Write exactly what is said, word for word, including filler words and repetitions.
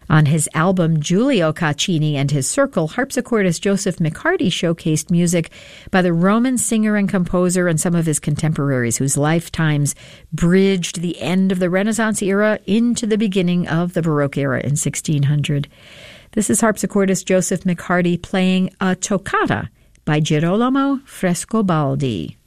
On his album Giulio Caccini and His Circle, harpsichordist Joseph McCarty showcased music by the Roman singer and composer and some of his contemporaries whose lifetimes bridged the end of the Renaissance era into the beginning of the Baroque era in sixteen hundred. This is harpsichordist Joseph McCarty playing a toccata by Girolamo Frescobaldi.